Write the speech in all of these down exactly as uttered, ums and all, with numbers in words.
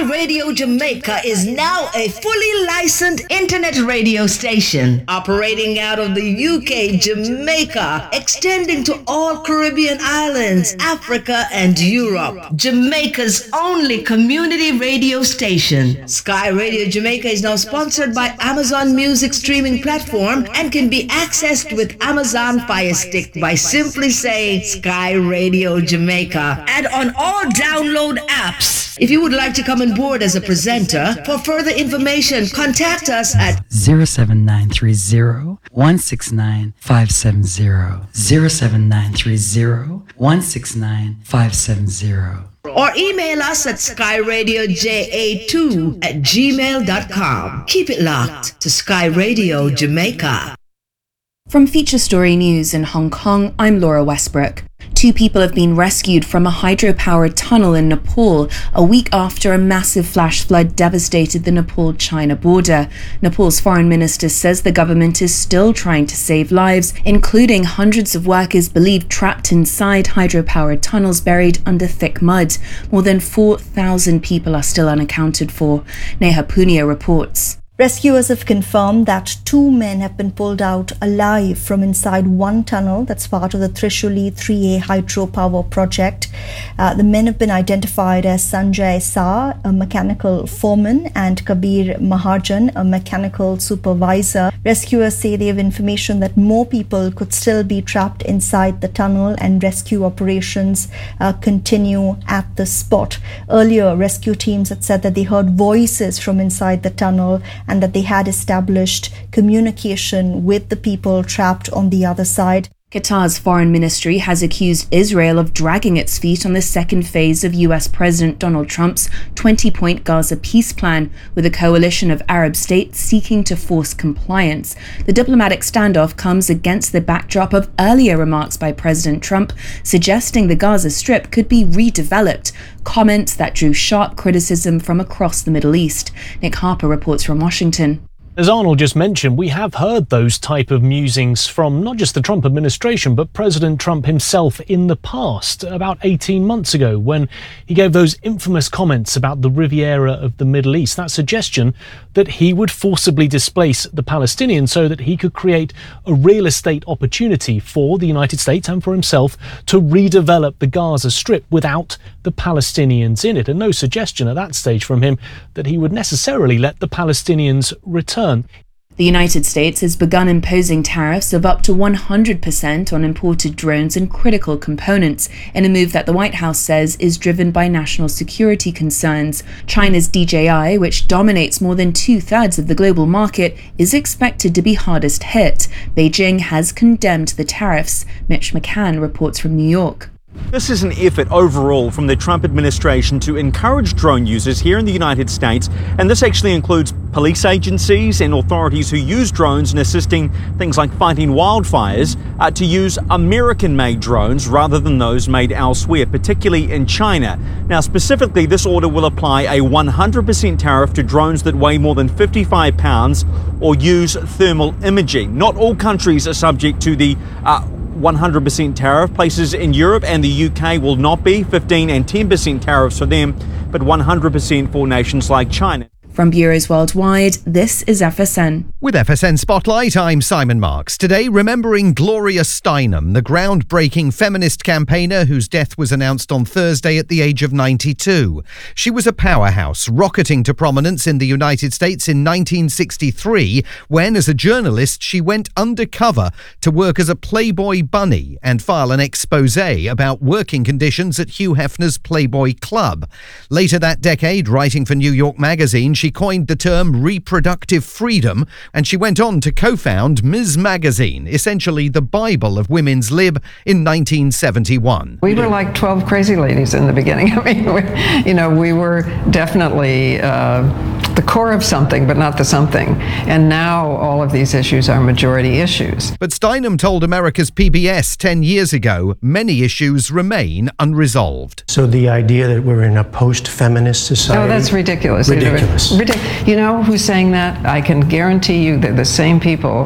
Radio Jamaica is now a fully licensed internet radio station operating out of the U K, Jamaica, extending to all Caribbean islands, Africa, and Europe. Jamaica's only community radio station. Sky Radio Jamaica is now sponsored by Amazon Music streaming platform and can be accessed with Amazon Fire Stick by simply saying Sky Radio Jamaica and on all download apps. If you would like to come on board as a presenter, for further information, contact us at zero seven nine three zero, one six nine, five seven zero, zero seven nine three zero, one six nine, five seven zero. Or email us at sky radio j a two at gmail dot com. Keep it locked to Sky Radio Jamaica. From Feature Story News in Hong Kong, I'm Laura Westbrook. Two people have been rescued from a hydro-powered tunnel in Nepal a week after a massive flash flood devastated the Nepal-China border. Nepal's foreign minister says the government is still trying to save lives, including hundreds of workers believed trapped inside hydro-powered tunnels buried under thick mud. More than four thousand people are still unaccounted for. Neha Punia reports. Rescuers have confirmed that two men have been pulled out alive from inside one tunnel that's part of the Trishuli three A hydropower project. Uh, the men have been identified as Sanjay Saar, a mechanical foreman, and Kabir Mahajan, a mechanical supervisor. Rescuers say they have information that more people could still be trapped inside the tunnel, and rescue operations uh, continue at the spot. Earlier, rescue teams had said that they heard voices from inside the tunnel and that they had established communication with the people trapped on the other side. Qatar's foreign ministry has accused Israel of dragging its feet on the second phase of U S President Donald Trump's twenty-point Gaza peace plan, with a coalition of Arab states seeking to force compliance. The diplomatic standoff comes against the backdrop of earlier remarks by President Trump suggesting the Gaza Strip could be redeveloped, comments that drew sharp criticism from across the Middle East. Nick Harper reports from Washington. As Arnold just mentioned, we have heard those type of musings from not just the Trump administration, but President Trump himself in the past, about eighteen months ago, when he gave those infamous comments about the Riviera of the Middle East, that suggestion that he would forcibly displace the Palestinians so that he could create a real estate opportunity for the United States and for himself to redevelop the Gaza Strip without the Palestinians in it. And no suggestion at that stage from him that he would necessarily let the Palestinians return. The United States has begun imposing tariffs of up to one hundred percent on imported drones and critical components, in a move that the White House says is driven by national security concerns. China's D J I, which dominates more than two-thirds of the global market, is expected to be hardest hit. Beijing has condemned the tariffs. Mitch McCann reports from New York. This is an effort overall from the Trump administration to encourage drone users here in the United States, and this actually includes police agencies and authorities who use drones in assisting things like fighting wildfires uh, to use American-made drones rather than those made elsewhere, particularly in China. Now, specifically, this order will apply a one hundred percent tariff to drones that weigh more than fifty-five pounds or use thermal imaging. Not all countries are subject to the uh, one hundred percent tariff. Places in Europe and the U K will not be. fifteen and ten percent tariffs for them, but one hundred percent for nations like China. From bureaus worldwide, this is F S N. With F S N Spotlight, I'm Simon Marks. Today, remembering Gloria Steinem, the groundbreaking feminist campaigner whose death was announced on Thursday at the age of ninety-two. She was a powerhouse, rocketing to prominence in the United States in nineteen sixty-three, when, as a journalist, she went undercover to work as a Playboy bunny and file an expose about working conditions at Hugh Hefner's Playboy Club. Later that decade, writing for New York Magazine, she coined the term reproductive freedom, and she went on to co-found Miz Magazine, essentially the Bible of women's lib, in nineteen seventy-one. We were like twelve crazy ladies in the beginning. I mean, we, you know, we were definitely uh, the core of something, but not the something. And now all of these issues are majority issues. But Steinem told America's P B S ten years ago, many issues remain unresolved. So the idea that we're in a post-feminist society... Oh, that's ridiculous. Ridiculous. Ridic- you know who's saying that? I can guarantee you they're the same people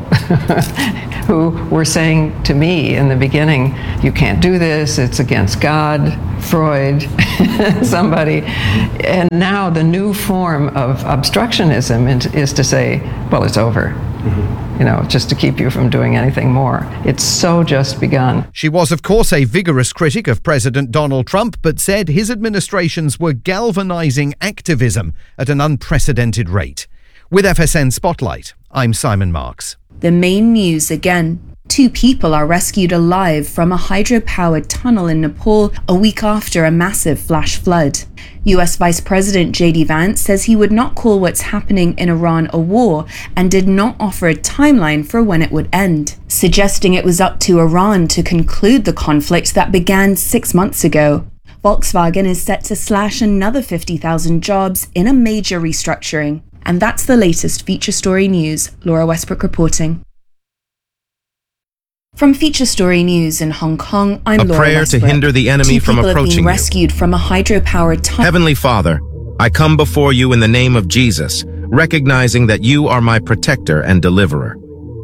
who were saying to me in the beginning, you can't do this, it's against God, Freud, somebody. And now the new form of obstructionism is to say, well, it's over. Mm-hmm. You know, just to keep you from doing anything more. It's so just begun. She was, of course, a vigorous critic of President Donald Trump, but said his administrations were galvanizing activism at an unprecedented rate. With F S N Spotlight, I'm Simon Marks. The main news again. Two people are rescued alive from a hydro-powered tunnel in Nepal a week after a massive flash flood. U S Vice President J D Vance says he would not call what's happening in Iran a war and did not offer a timeline for when it would end, suggesting it was up to Iran to conclude the conflict that began six months ago. Volkswagen is set to slash another fifty thousand jobs in a major restructuring. And that's the latest Feature Story News. Laura Westbrook reporting. From Feature Story News in Hong Kong, I'm a Laura prayer Westbrook. to hinder the enemy Two from people approaching have been you. rescued from a hydro-powered tunnel. Heavenly Father, I come before you in the name of Jesus, recognizing that you are my protector and deliverer.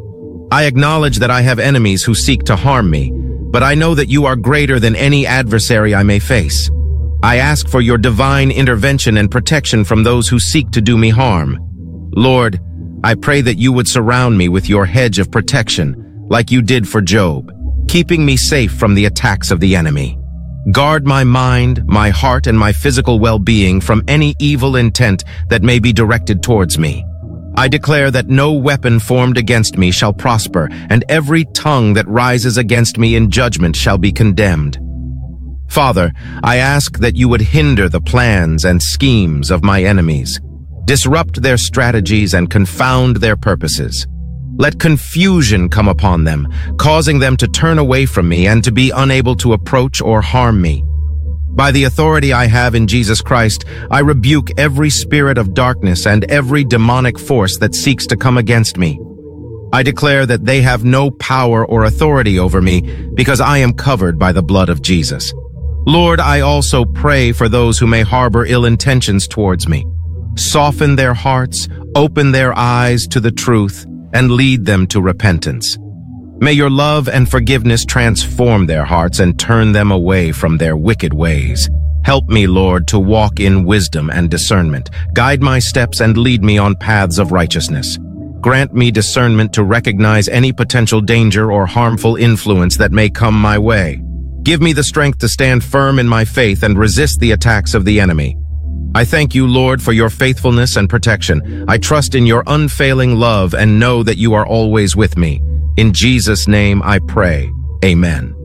I acknowledge that I have enemies who seek to harm me, but I know that you are greater than any adversary I may face. I ask for your divine intervention and protection from those who seek to do me harm. Lord, I pray that you would surround me with your hedge of protection, like you did for Job, keeping me safe from the attacks of the enemy. Guard my mind, my heart, and my physical well-being from any evil intent that may be directed towards me. I declare that no weapon formed against me shall prosper, and every tongue that rises against me in judgment shall be condemned. Father, I ask that you would hinder the plans and schemes of my enemies, disrupt their strategies and confound their purposes. Let confusion come upon them, causing them to turn away from me and to be unable to approach or harm me. By the authority I have in Jesus Christ, I rebuke every spirit of darkness and every demonic force that seeks to come against me. I declare that they have no power or authority over me because I am covered by the blood of Jesus. Lord, I also pray for those who may harbor ill intentions towards me. Soften their hearts, open their eyes to the truth, and lead them to repentance. May your love and forgiveness transform their hearts and turn them away from their wicked ways. Help me, Lord, to walk in wisdom and discernment. Guide my steps and lead me on paths of righteousness. Grant me discernment to recognize any potential danger or harmful influence that may come my way. Give me the strength to stand firm in my faith and resist the attacks of the enemy. I thank you, Lord, for your faithfulness and protection. I trust in your unfailing love and know that you are always with me. In Jesus' name I pray. Amen.